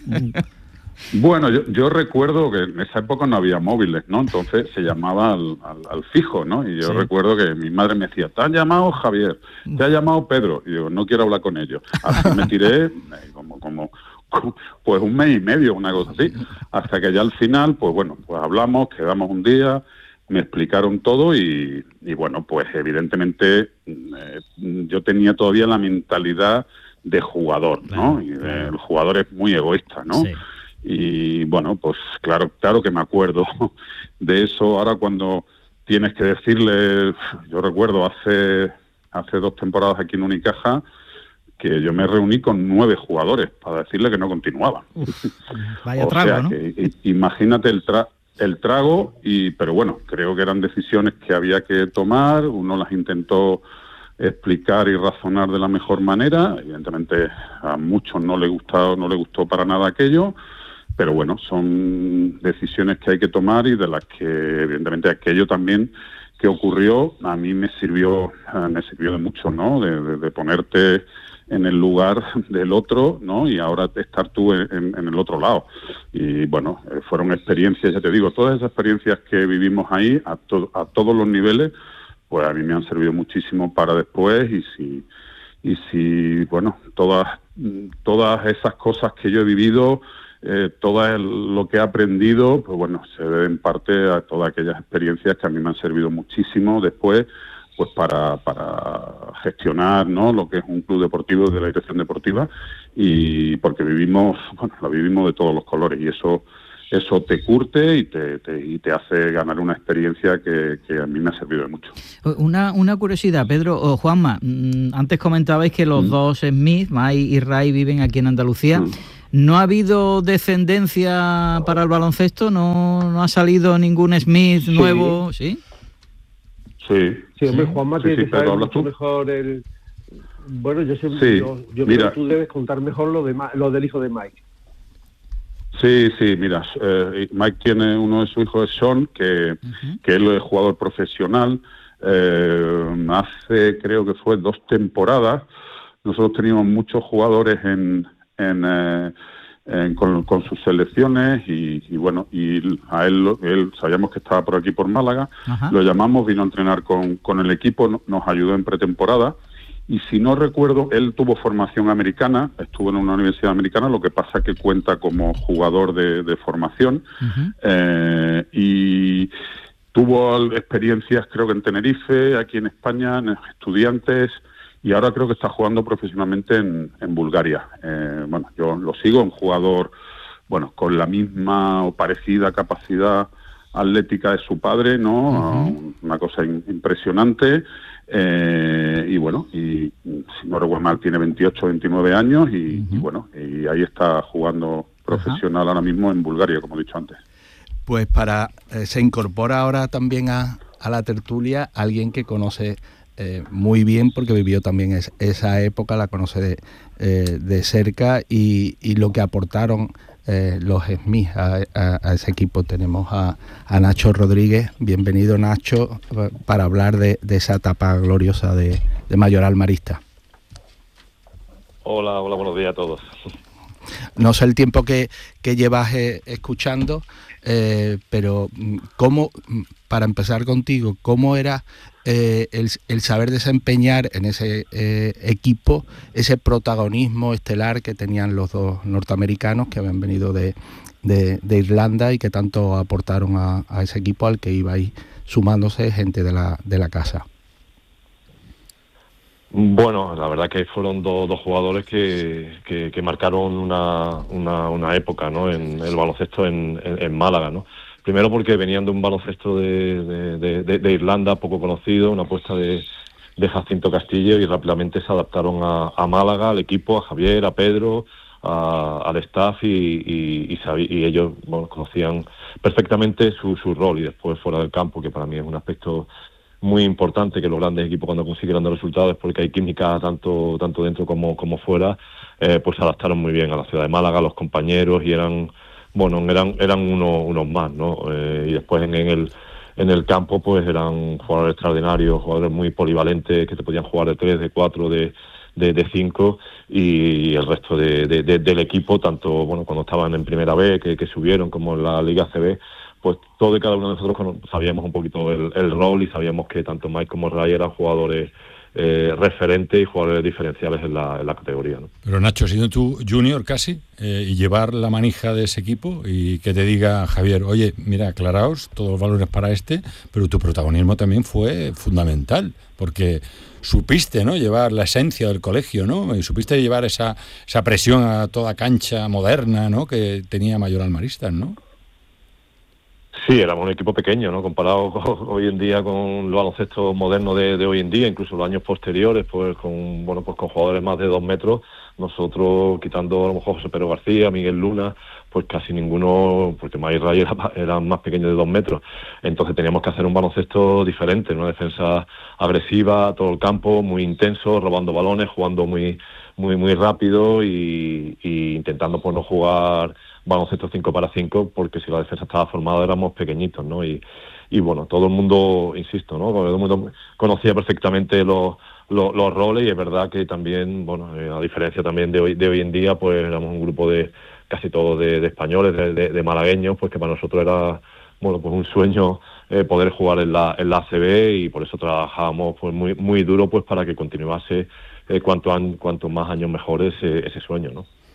Bueno, yo, yo recuerdo que en esa época no había móviles, ¿no? Entonces se llamaba al, al, al fijo, ¿no? Y yo sí. recuerdo que mi madre me decía, ¿te ha llamado Javier? ¿Te ha llamado Pedro? Y yo, no quiero hablar con ellos. Así me tiré como, como, pues un mes y medio, una cosa así. Hasta que ya al final, pues bueno, pues hablamos, quedamos un día, me explicaron todo y, y bueno, pues evidentemente eh, yo tenía todavía la mentalidad de jugador, ¿no? Claro, y eh, el jugador es muy egoísta, ¿no? Sí. Y bueno, pues claro, claro que me acuerdo de eso. Ahora cuando tienes que decirle, yo recuerdo hace hace dos temporadas aquí en Unicaja que yo me reuní con nueve jugadores para decirle que no continuaba. Uf, vaya o trago, sea, ¿no? Que, imagínate el tra el trago, y pero bueno, creo que eran decisiones que había que tomar, uno las intentó explicar y razonar de la mejor manera, evidentemente a muchos no le gustó, no le gustó para nada aquello, pero bueno, son decisiones que hay que tomar y de las que evidentemente aquello también que ocurrió a mí me sirvió, me sirvió de mucho, ¿no? De, de, de ponerte en el lugar del otro, ¿no? Y ahora estar tú en, en el otro lado. Y bueno, eh, fueron experiencias, ya te digo, todas esas experiencias que vivimos ahí a, to a todos los niveles, pues a mí me han servido muchísimo para después. Y si, y si bueno, todas, todas esas cosas que yo he vivido eh, todo el, lo que he aprendido, pues bueno, se debe en parte a todas aquellas experiencias que a mí me han servido muchísimo después, pues para, para gestionar, ¿no?, lo que es un club deportivo de la dirección deportiva, y porque vivimos, bueno, la vivimos de todos los colores, y eso eso te curte y te, te, y te hace ganar una experiencia que, que a mí me ha servido de mucho. Una, una curiosidad, Pedro o Juanma, antes comentabais que los mm. dos Smith, Mike y Ray, viven aquí en Andalucía. Mm. ¿No ha habido descendencia para el baloncesto? ¿No, no ha salido ningún Smith sí. nuevo? ¿Sí? Sí. Sí, hombre, Juanma sí, tiene sí, que saber mucho tú? mejor el... Bueno, yo siempre... Sí. Yo, yo Mira, creo que tú debes contar mejor lo, de, lo del hijo de Mike. Sí, sí, mira, eh, Mike tiene uno de sus hijos, Sean, que, uh-huh. que él es jugador profesional. Eh, hace, creo que fue dos temporadas, nosotros teníamos muchos jugadores en, en, eh, en con, con sus selecciones y, y bueno, y a él, él sabíamos que estaba por aquí por Málaga, uh-huh. lo llamamos, vino a entrenar con, con el equipo, nos ayudó en pretemporada. Y si no recuerdo, él tuvo formación americana, estuvo en una universidad americana, lo que pasa que cuenta como jugador de, de formación, uh-huh. eh, y tuvo experiencias creo que en Tenerife, aquí en España, en Estudiantes, y ahora creo que está jugando profesionalmente en, en Bulgaria. Eh, bueno, yo lo sigo, un jugador, bueno, con la misma o parecida capacidad atlética de su padre, ¿no? Uh-huh. Una cosa in, impresionante. Eh, y bueno, y si no recuerdo mal, tiene veintiocho, veintinueve años y, uh-huh. y bueno, y ahí está jugando profesional uh-huh. ahora mismo en Bulgaria, como he dicho antes. Pues para eh, se incorpora ahora también a, a la tertulia alguien que conoce eh, muy bien, porque vivió también es, esa época, la conoce de, eh, de cerca y, y lo que aportaron Eh, los Smith a, a, a ese equipo. Tenemos a, a Nacho Rodríguez. Bienvenido, Nacho, para hablar de, de esa etapa gloriosa de, de Mayoral Marista. Hola, hola, buenos días a todos. No sé el tiempo que, que llevas eh, escuchando, eh, pero ¿cómo, para empezar contigo, cómo era eh, el, el saber desempeñar en ese eh, equipo ese protagonismo estelar que tenían los dos norteamericanos que habían venido de, de, de Irlanda y que tanto aportaron a, a ese equipo al que iba ahí sumándose gente de la, de la casa? Bueno, la verdad que fueron dos, dos jugadores que, que, que marcaron una, una, una época, ¿no?, en el baloncesto en, en, en Málaga, ¿no? Primero porque venían de un baloncesto de, de, de, de Irlanda poco conocido, una apuesta de, de Jacinto Castillo, y rápidamente se adaptaron a, a Málaga, al equipo, a Javier, a Pedro, a, al staff, y, y, y, sabí, y ellos bueno, conocían perfectamente su, su rol, y después fuera del campo, que para mí es un aspecto muy importante, que los grandes equipos cuando consiguen grandes resultados es porque hay química tanto tanto dentro como como fuera, eh, pues se adaptaron muy bien a la ciudad de Málaga, a los compañeros, y eran bueno eran eran uno, unos más, ¿no? Eh, y después en, en el en el campo pues eran jugadores extraordinarios, jugadores muy polivalentes que te podían jugar de tres, de cuatro, de de, de cinco, y el resto de, de, de, del equipo, tanto bueno cuando estaban en Primera B, que, que subieron, como en la Liga A C B, pues todo y cada uno de nosotros sabíamos un poquito el, el rol, y sabíamos que tanto Mike como Ray eran jugadores eh, referentes y jugadores diferenciales en la, en la categoría, ¿no? Pero Nacho, siendo tú junior casi, eh, y llevar la manija de ese equipo, y que te diga Javier, oye, mira, aclaraos, todos los valores para este, pero tu protagonismo también fue fundamental, porque supiste, ¿no?, llevar la esencia del colegio, ¿no?, y supiste llevar esa, esa presión a toda cancha moderna, ¿no?, que tenía Mayoral Maristas, ¿no? Sí, éramos un equipo pequeño, ¿no?, comparado con, hoy en día con el baloncesto moderno de, de hoy en día, incluso los años posteriores, pues con bueno pues con jugadores más de dos metros, nosotros, quitando a lo mejor José Pedro García, Miguel Luna, pues casi ninguno, porque Mike Ray era, era más pequeño de dos metros, entonces teníamos que hacer un baloncesto diferente, una defensa agresiva, todo el campo, muy intenso, robando balones, jugando muy muy muy rápido y, y intentando pues no jugar baloncesto cinco para cinco, porque si la defensa estaba formada éramos pequeñitos, ¿no? Y, y bueno, todo el mundo, insisto, ¿no?, todo el mundo conocía perfectamente los, los, los roles, y es verdad que también, bueno, eh, a diferencia también de hoy, de hoy en día, pues éramos un grupo de casi todos de, de españoles, de, de, de malagueños, pues que para nosotros era, bueno, pues un sueño eh, poder jugar en la, en la A C B, y por eso trabajábamos pues muy, muy duro pues para que continuase eh, cuanto, an, cuanto más años mejores ese, ese sueño, ¿no?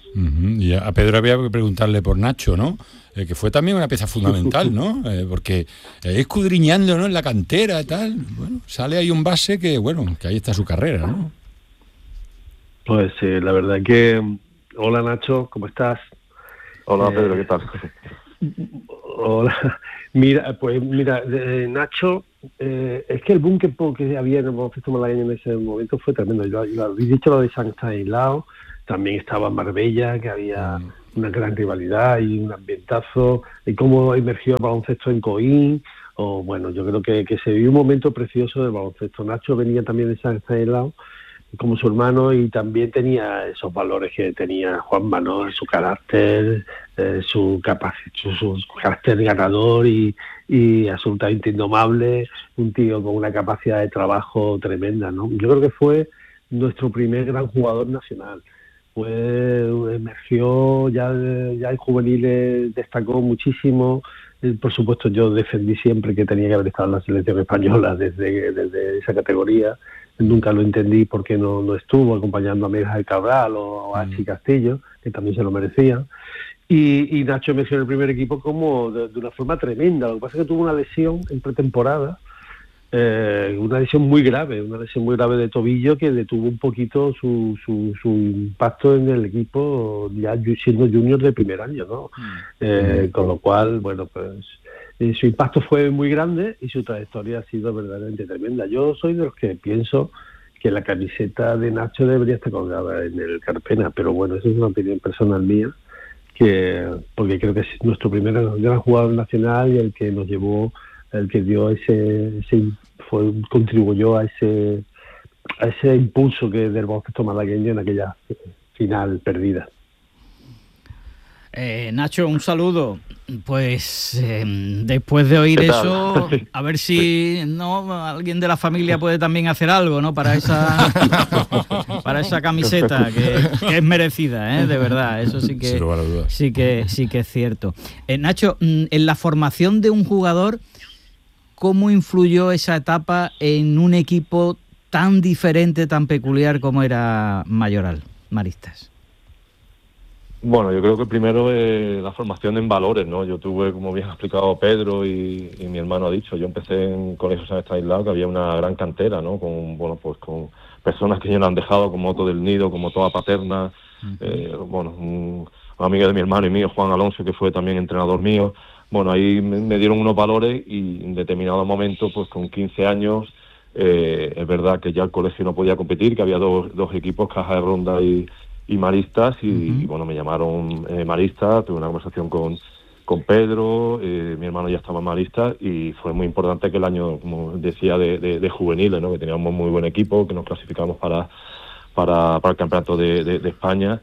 Uh-huh. Y a Pedro había que preguntarle por Nacho, ¿no? Eh, que fue también una pieza fundamental, ¿no? Eh, porque eh, escudriñando, ¿no? En la cantera y tal, bueno, sale ahí un base que, bueno, que ahí está su carrera, ¿no? Pues sí, la verdad que... Hola Nacho, ¿cómo estás? Hola eh, Pedro, ¿qué tal? Hola. Mira, pues mira, eh, Nacho, eh, es que el boom que, que había en el baloncesto malagueño en ese momento fue tremendo. Yo, yo habéis dicho lo de San Stanislao, también estaba Marbella, que había mm. una gran rivalidad y un ambientazo, y cómo emergió el baloncesto en Coín, o bueno, yo creo que, que se vivió un momento precioso del baloncesto. Nacho venía también de San Stanislao, como su hermano, y también tenía esos valores que tenía Juanma, ¿no? Su carácter, eh, su capacidad, su, su carácter ganador y, y absolutamente indomable, un tío con una capacidad de trabajo tremenda, ¿no? Yo creo que fue nuestro primer gran jugador nacional. Fue, emergió ya, ya en juveniles, destacó muchísimo. Por supuesto, yo defendí siempre que tenía que haber estado en la selección española desde, desde esa categoría. Nunca lo entendí por qué no, no estuvo acompañando a Miguel Cabral o a Chi Castillo, que también se lo merecían. Y, y Nacho emergió en el primer equipo como de, de una forma tremenda. Lo que pasa es que tuvo una lesión en pretemporada, eh, una lesión muy grave, una lesión muy grave de tobillo que detuvo un poquito su, su, su impacto en el equipo ya siendo junior de primer año, ¿no? Mm. Eh, con lo cual, bueno, pues... Eh, su impacto fue muy grande y su trayectoria ha sido verdaderamente tremenda. Yo soy de los que pienso que la camiseta de Nacho debería estar colgada en el Carpena, pero bueno, eso es una opinión personal mía, que porque creo que es nuestro primer gran jugador nacional y el que nos llevó, el que dio ese, ese fue, contribuyó a ese a ese impulso que del baloncesto malagueño en aquella final perdida. Eh, Nacho, un saludo. Pues eh, después de oír eso, a ver si no alguien de la familia puede también hacer algo, ¿no? Para esa para esa camiseta que, que es merecida, ¿eh? De verdad, eso sí que sí que sí que es cierto. Eh, Nacho, en la formación de un jugador, ¿cómo influyó esa etapa en un equipo tan diferente, tan peculiar como era Mayoral, Maristas? Bueno, yo creo que primero eh, la formación en valores, ¿no? Yo tuve, como bien ha explicado Pedro y, y mi hermano ha dicho, yo empecé en Colegio San Stanislao, que había una gran cantera, ¿no? Con, bueno, pues con personas que ya nos han dejado, como Otto del Nido, como Toda Paterna, uh-huh. eh, bueno, un, un amigo de mi hermano y mío, Juan Alonso, que fue también entrenador mío. Bueno, ahí me, me dieron unos valores y en determinado momento, pues con quince años, eh, es verdad que ya el colegio no podía competir, que había dos, dos equipos, Caja de Ronda y... y Maristas, y, uh-huh. y bueno, me llamaron eh, Maristas, tuve una conversación con, con Pedro, eh, mi hermano ya estaba en Maristas, y fue muy importante que el año, como decía, de, de, de juveniles, ¿no? Que teníamos muy buen equipo, que nos clasificamos para, para, para el Campeonato de, de, de España,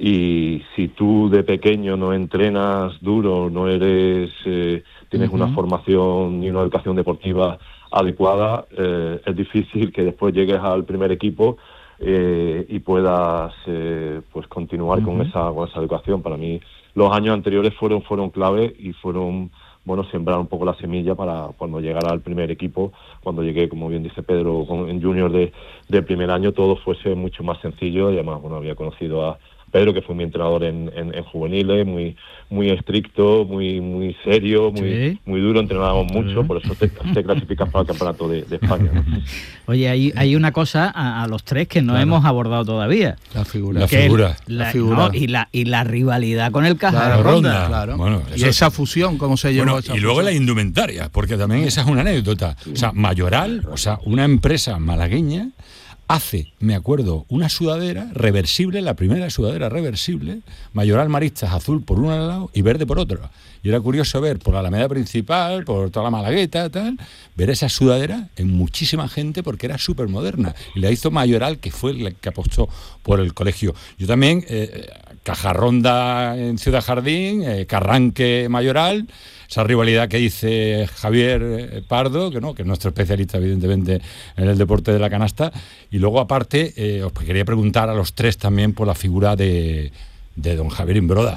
y si tú de pequeño no entrenas duro, no eres, eh, tienes uh-huh. una formación y una educación deportiva adecuada, eh, es difícil que después llegues al primer equipo Eh, y puedas eh, pues continuar uh-huh. con esa con esa educación. Para mí los años anteriores fueron fueron clave y fueron, bueno, sembrar un poco la semilla para cuando llegara al primer equipo, cuando llegué, como bien dice Pedro, con, en junior de, de primer año, todo fuese mucho más sencillo. Y además, bueno, había conocido a Pedro, que fue mi entrenador en, en, en juveniles, muy muy estricto, muy muy serio, muy sí. muy duro, entrenábamos mucho, sí. por eso te, te clasificas para el Campeonato de, de España, ¿no? Oye, hay, hay una cosa a, a los tres que no claro. hemos abordado todavía. La figura. La figura. La, la figura. No, y, la, y la rivalidad con el Caja claro, de Ronda. Ronda. Claro. Bueno, y esa fusión, ¿cómo se llevó? Bueno, esa y luego fusión? la indumentaria, porque también esa es una anécdota. O sea, Mayoral, o sea, una empresa malagueña, hace, me acuerdo, una sudadera reversible, la primera sudadera reversible, Mayoral Maristas azul por un lado y verde por otro. Y era curioso ver por la Alameda Principal, por toda la Malagueta, tal, ver esa sudadera en muchísima gente porque era súper moderna. Y la hizo Mayoral, que fue el que apostó por el colegio. Yo también, eh, Cajarronda en Ciudad Jardín, eh, Carranque Mayoral, esa rivalidad que dice Javier Pardo, que no, que es nuestro especialista evidentemente en el deporte de la canasta. Y luego aparte, eh, os quería preguntar a los tres también por la figura de, de don Javier Imbroda.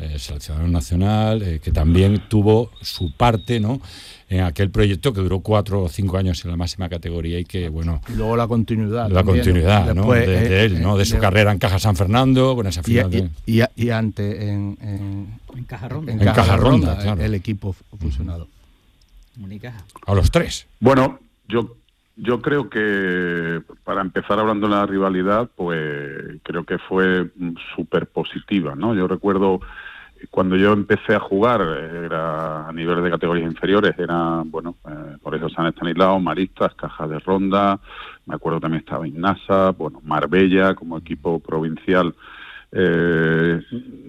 eh, seleccionador nacional, eh, que también tuvo su parte, ¿no?, en aquel proyecto que duró cuatro o cinco años en la máxima categoría y que, bueno... Y luego la continuidad. La también, continuidad, ¿no?, después, de, eh, de él, ¿no?, de su eh, carrera en Caja San Fernando, con esa final y, de... y, y, y antes en... En, en Caja Ronda. En, en Caja, Caja Ronda, Ronda, claro. El equipo fusionado. Unicaja. A los tres. Bueno, yo yo creo que para empezar hablando de la rivalidad, pues creo que fue súper positiva, ¿no? Yo recuerdo cuando yo empecé a jugar, era a nivel de categorías inferiores, era, bueno, eh, por eso San Estanislao, Maristas, Caja de Ronda, me acuerdo también estaba Innasa, bueno, Marbella como equipo provincial. Eh,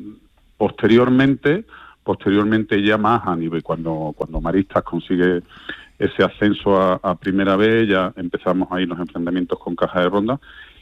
posteriormente, posteriormente ya más a nivel, cuando, cuando Maristas consigue ese ascenso a, a Primera B, ya empezamos ahí los enfrentamientos con Caja de Ronda,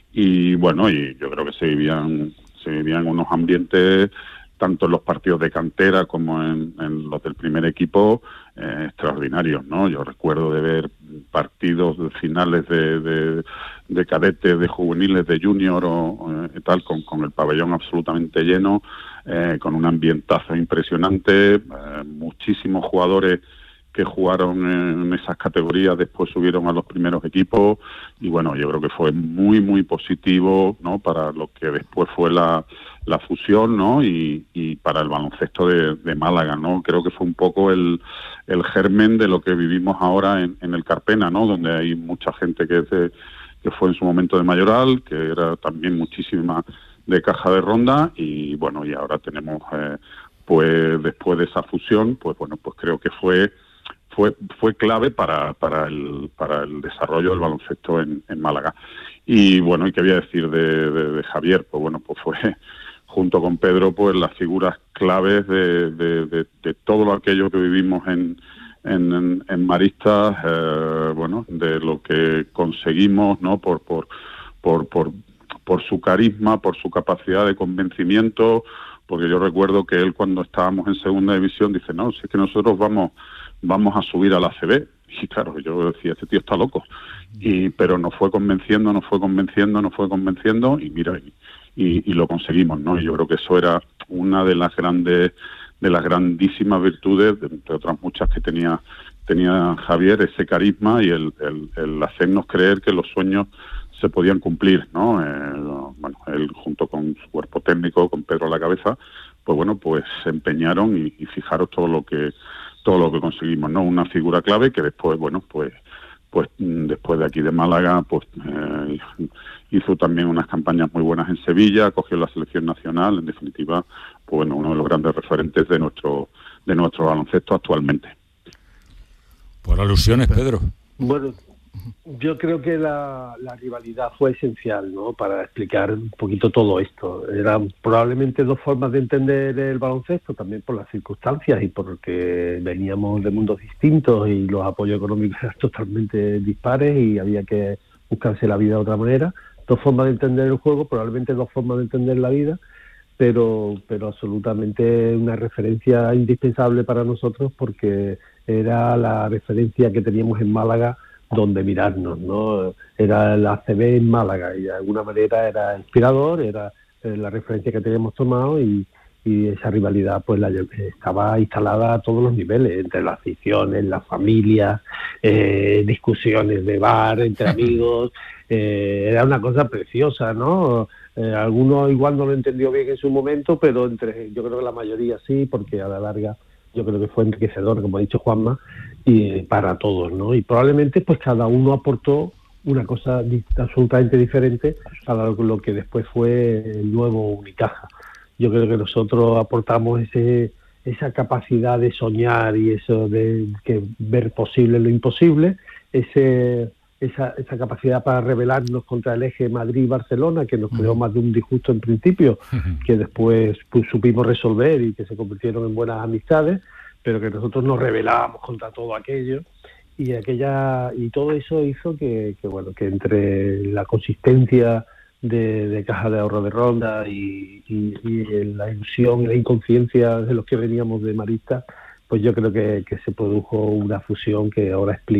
y bueno, y yo creo que se vivían, se vivían unos ambientes, tanto en los partidos de cantera como en, en los del primer equipo, eh, extraordinarios, ¿no? Yo recuerdo de ver partidos de finales de, de, de cadetes, de juveniles, de junior o, o eh, tal, con, con el pabellón absolutamente lleno, eh, con un ambientazo impresionante, eh, muchísimos jugadores que jugaron en esas categorías después subieron a los primeros equipos, y bueno, yo creo que fue muy muy positivo, ¿no?, para lo que después fue la, la fusión, ¿no?, y, y para el baloncesto de, de Málaga, ¿no? Creo que fue un poco el, el germen de lo que vivimos ahora en, en el Carpena, ¿no?, donde hay mucha gente que, es de, que fue en su momento de Mayoral, que era también muchísima de Caja de Ronda, y bueno, y ahora tenemos eh, pues después de esa fusión, pues bueno, pues creo que fue fue fue clave para para el para el desarrollo del baloncesto en, en Málaga. Y bueno, y qué voy a decir de, de, de Javier, pues bueno, pues fue junto con Pedro pues las figuras claves de, de, de, de todo aquello que vivimos en en, en, en Maristas, eh, bueno, de lo que conseguimos, ¿no?, por por por por por su carisma, por su capacidad de convencimiento, porque yo recuerdo que él, cuando estábamos en segunda división, dice, no, si es que nosotros vamos vamos a subir a la A C B. Y claro, yo decía, este tío está loco. Y pero nos fue convenciendo, nos fue convenciendo, nos fue convenciendo, y mira, y, y, y lo conseguimos, ¿no? Y yo creo que eso era una de las grandes, de las grandísimas virtudes, de, entre otras muchas que tenía tenía Javier, ese carisma y el, el, el hacernos creer que los sueños se podían cumplir, ¿no? Eh, bueno, él junto con su cuerpo técnico, con Pedro a la cabeza, pues bueno, pues se empeñaron, y, y fijaros todo lo que todo lo que conseguimos, ¿no? Una figura clave que después, bueno, pues pues después de aquí de Málaga, pues eh, hizo también unas campañas muy buenas en Sevilla, cogió la selección nacional, en definitiva, pues bueno, uno de los grandes referentes de nuestro de nuestro baloncesto actualmente. Por alusiones, Pedro. Bueno, yo creo que la, la rivalidad fue esencial, ¿no?, para explicar un poquito todo esto. Eran probablemente dos formas de entender el baloncesto, también por las circunstancias y porque veníamos de mundos distintos y los apoyos económicos eran totalmente dispares y había que buscarse la vida de otra manera. Dos formas de entender el juego, probablemente dos formas de entender la vida, pero, pero absolutamente una referencia indispensable para nosotros, porque era la referencia que teníamos en Málaga donde mirarnos, ¿no? Era la A C B en Málaga y de alguna manera era inspirador, era eh, la referencia que teníamos tomado, y, y esa rivalidad pues la, estaba instalada a todos los niveles, entre las aficiones, las familias, eh, discusiones de bar entre amigos, eh, era una cosa preciosa, ¿no? Eh, algunos igual no lo entendió bien en su momento, pero entre yo creo que la mayoría sí, porque a la larga yo creo que fue enriquecedor, como ha dicho Juanma, y para todos, ¿no? Y probablemente pues cada uno aportó una cosa absolutamente diferente a lo que después fue el nuevo Unicaja. Yo creo que nosotros aportamos ese esa capacidad de soñar y eso de que ver posible lo imposible, ese esa esa capacidad para rebelarnos contra el eje Madrid-Barcelona, que nos creó más de un disgusto en principio, que después pues, supimos resolver y que se convirtieron en buenas amistades, pero que nosotros nos rebelábamos contra todo aquello, y aquella y todo eso hizo que, que bueno, que entre la consistencia de, de Caja de Ahorro de Ronda y, y, y la ilusión y la inconsciencia de los que veníamos de Maristas, pues yo creo que, que se produjo una fusión que ahora explica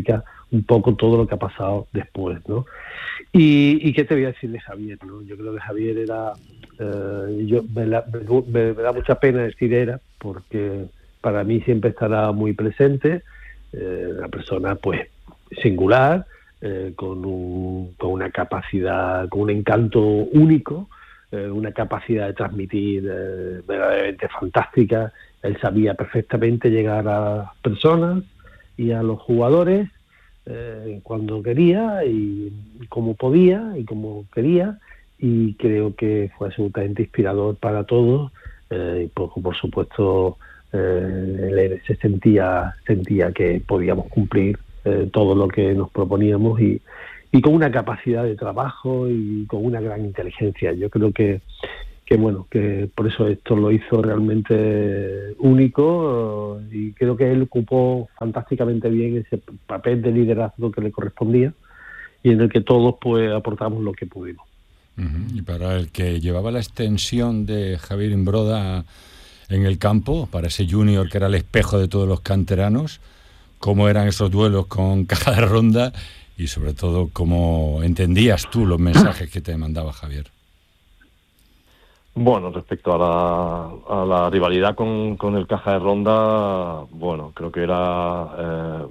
un poco todo lo que ha pasado después, ¿no? Y, y qué te voy a decir de Javier, ¿no? Yo creo que Javier era, eh, yo me, la, me, me da mucha pena decir era, porque para mí siempre estará muy presente, eh, una persona pues singular, eh, con, un, con una capacidad, con un encanto único, eh, una capacidad de transmitir eh, verdaderamente fantástica. Él sabía perfectamente llegar a las personas y a los jugadores eh, cuando quería y como podía y como quería, y creo que fue absolutamente inspirador para todos. Eh, y por, por supuesto eh, él se sentía sentía que podíamos cumplir eh, todo lo que nos proponíamos, y, y con una capacidad de trabajo y con una gran inteligencia. Yo creo que que bueno, que por eso esto lo hizo realmente único, y creo que él ocupó fantásticamente bien ese papel de liderazgo que le correspondía y en el que todos pues aportamos lo que pudimos. Uh-huh. Y para el que llevaba la extensión de Javier Imbroda en el campo, para ese junior que era el espejo de todos los canteranos, ¿cómo eran esos duelos con Caja de Ronda? Y sobre todo, ¿cómo entendías tú los mensajes que te mandaba Javier? Bueno, respecto a la, a la rivalidad con, con el Caja de Ronda, bueno, creo que era eh,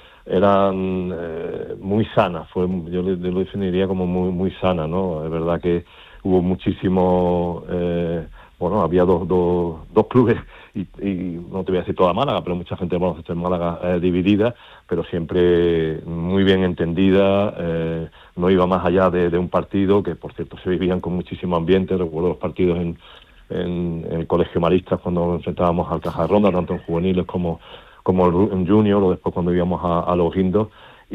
eran eh, muy sana, fue, yo lo definiría como muy muy sana, ¿no? Es verdad que hubo muchísimo, eh, bueno, había dos, dos, dos clubes, y, y no te voy a decir toda Málaga, pero mucha gente de baloncesto en Málaga eh, dividida, pero siempre muy bien entendida, eh, no iba más allá de, de un partido, que por cierto se vivían con muchísimo ambiente. Recuerdo los partidos en, en, en el Colegio Maristas cuando nos enfrentábamos al Caja de Ronda, tanto en juveniles como, como en junior, o después cuando íbamos a, a los guindos.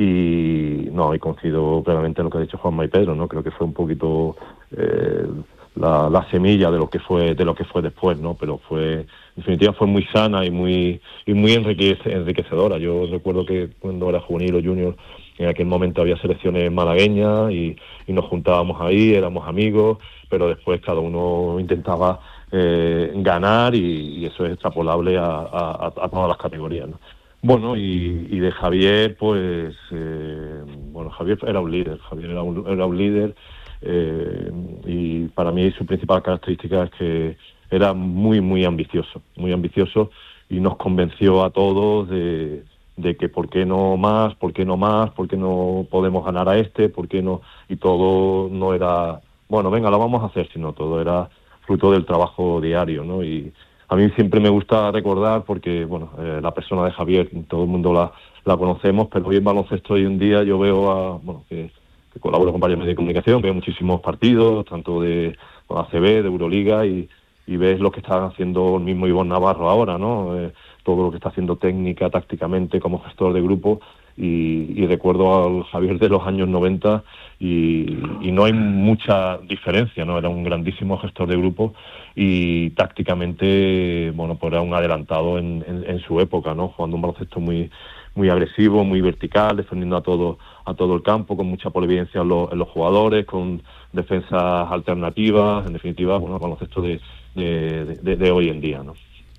Y no, y coincido plenamente en lo que ha dicho Juanma y Pedro, ¿no? Creo que fue un poquito eh, la, la semilla de lo que fue de lo que fue después, ¿no? Pero fue, en definitiva, fue muy sana y muy y muy enriquece, enriquecedora. Yo recuerdo que cuando era juvenil o junior, en aquel momento había selecciones malagueñas y, y nos juntábamos ahí, éramos amigos, pero después cada uno intentaba eh, ganar, y, y eso es extrapolable a, a, a todas las categorías, ¿no? Bueno, y, y de Javier, pues, eh, bueno, Javier era un líder, Javier era un, era un líder, eh, y para mí su principal característica es que era muy, muy ambicioso, muy ambicioso, y nos convenció a todos de, de que por qué no más, por qué no más, por qué no podemos ganar a este, por qué no, y todo no era, bueno, venga, lo vamos a hacer, sino todo era fruto del trabajo diario, ¿no? Y a mí siempre me gusta recordar, porque bueno, eh, la persona de Javier, todo el mundo la, la conocemos, pero hoy en baloncesto hoy en día yo veo a, bueno, que, que colaboro con varios medios de comunicación, veo muchísimos partidos, tanto de A C B, de Euroliga, y, y ves lo que está haciendo el mismo Ivonne Navarro ahora, ¿no? Eh, todo lo que está haciendo técnica, tácticamente, como gestor de grupo, y, y recuerdo al Javier de los años noventa, y, y no hay mucha diferencia, ¿no? Era un grandísimo gestor de grupo, y tácticamente, bueno, pues era un adelantado en, en, en su época, ¿no? Jugando un baloncesto muy muy agresivo, muy vertical, defendiendo a todo a todo el campo, con mucha polividencia en, lo, en los jugadores, con defensas alternativas, en definitiva, bueno, el baloncesto de, de, de, de hoy en día, ¿no?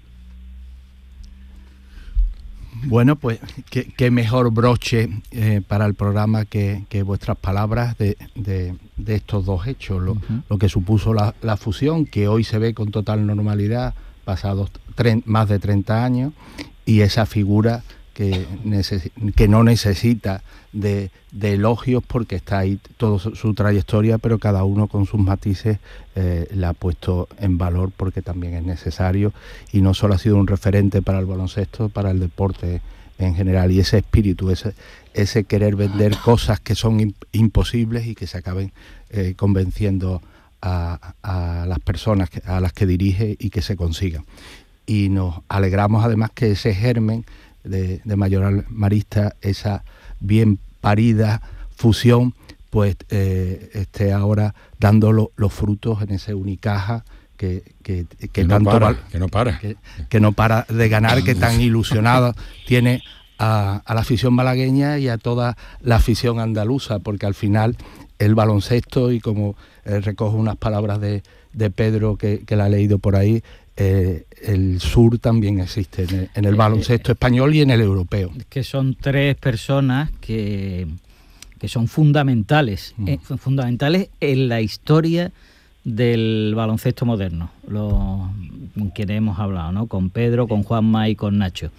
Bueno, pues qué, qué mejor broche eh, para el programa que, que vuestras palabras de, de, de estos dos hechos, lo, uh-huh. lo que supuso la, la fusión, que hoy se ve con total normalidad, pasados tre- más de treinta años, y esa figura que, neces- que no necesita de, de elogios, porque está ahí toda su, su trayectoria, pero cada uno con sus matices eh, la ha puesto en valor, porque también es necesario, y no solo ha sido un referente para el baloncesto, para el deporte en general, y ese espíritu, ese, ese querer vender cosas que son imp- imposibles y que se acaben eh, convenciendo a, a las personas que, a las que dirige, y que se consigan. Y nos alegramos además que ese germen de, de Mayoral Marista, esa bien parida fusión, pues eh, esté ahora dando lo, los frutos en ese Unicaja que, que, que, que, tanto no para, val, que no para que, que no para de ganar, que tan ilusionado tiene a, a la afición malagueña y a toda la afición andaluza, porque al final el baloncesto, y como eh, recojo unas palabras de, de Pedro que, que la ha leído por ahí, eh, el sur también existe en el, en el baloncesto español y en el europeo. Que son tres personas que, que son fundamentales, mm. eh, fundamentales en la historia del baloncesto moderno, lo, con quienes hemos hablado, ¿no? Con Pedro, con Juanma y con Nacho.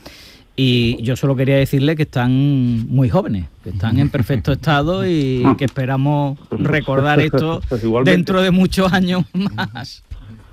Y yo solo quería decirle que están muy jóvenes, que están en perfecto estado y que esperamos recordar esto dentro de muchos años más.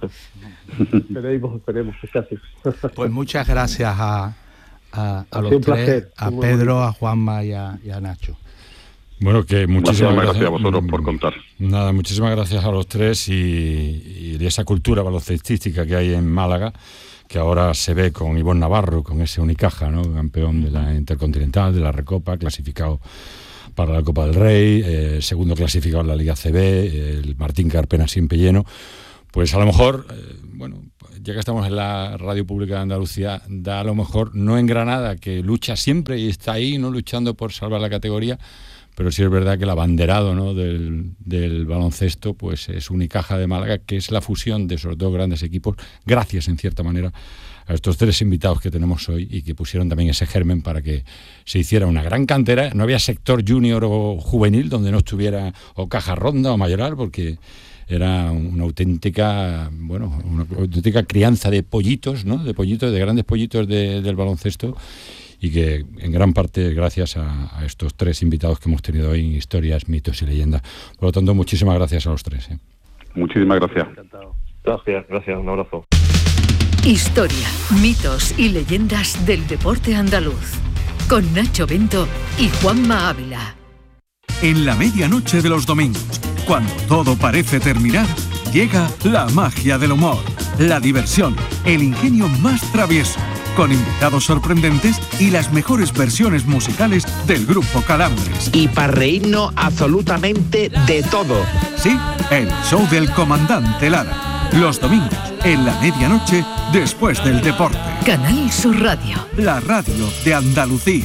Esperemos, esperemos, que sea así. Pues muchas gracias a, a, a los tres, placer, a Pedro, a Juanma y a, y a Nacho. Bueno, que muchísimas gracias, gracias a vosotros por contar. Nada, muchísimas gracias a los tres y, y de esa cultura baloncestística que hay en Málaga, que ahora se ve con Ivonne Navarro, con ese Unicaja, ¿no? Campeón de la Intercontinental, de la Recopa, clasificado para la Copa del Rey, eh, segundo clasificado en la Liga C B, el Martín Carpena siempre lleno. Pues a lo mejor, eh, bueno, ya que estamos en la Radio Pública de Andalucía, da a lo mejor no en Granada, que lucha siempre y está ahí, no luchando por salvar la categoría, pero sí es verdad que el abanderado, ¿no? del, del baloncesto pues es Unicaja de Málaga, que es la fusión de esos dos grandes equipos, gracias en cierta manera a estos tres invitados que tenemos hoy y que pusieron también ese germen para que se hiciera una gran cantera. No había sector junior o juvenil donde no estuviera o Caja Ronda o Mayoral, porque era una auténtica, bueno, una auténtica crianza de pollitos, ¿no? De pollitos, de grandes pollitos de, del baloncesto, y que en gran parte gracias a, a estos tres invitados que hemos tenido hoy en Historias, Mitos y Leyendas. Por lo tanto, muchísimas gracias a los tres. ¿eh? Muchísimas gracias. Gracias, gracias, un abrazo. Historia, mitos y leyendas del deporte andaluz, con Nacho Bento y Juanma Ávila. En la medianoche de los domingos, cuando todo parece terminar, llega la magia del humor, la diversión, el ingenio más travieso, con invitados sorprendentes y las mejores versiones musicales del grupo Calambres. Y para reírnos absolutamente de todo. Sí, el show del comandante Lara. Los domingos, en la medianoche, después del deporte. Canal Sur Radio. La radio de Andalucía.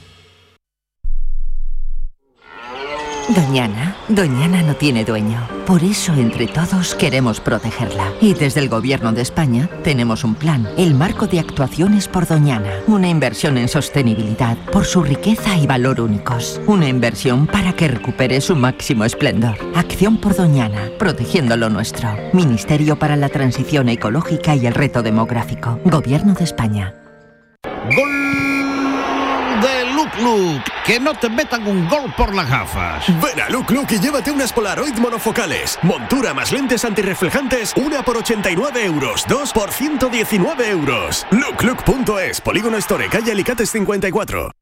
Doñana, Doñana no tiene dueño. Por eso, entre todos, queremos protegerla. Y desde el Gobierno de España tenemos un plan, el Marco de Actuaciones por Doñana. Una inversión en sostenibilidad por su riqueza y valor únicos. Una inversión para que recupere su máximo esplendor. Acción por Doñana, protegiendo lo nuestro. Ministerio para la Transición Ecológica y el Reto Demográfico. Gobierno de España. ¡Gol de Look Look! ¡Que no te metan un gol por las gafas! Ven a Look Look y llévate unas Polaroid monofocales. Montura más lentes antirreflejantes, una por ochenta y nueve euros, dos por ciento diecinueve euros. look look punto es, Polígono Store, calle Alicates cincuenta y cuatro.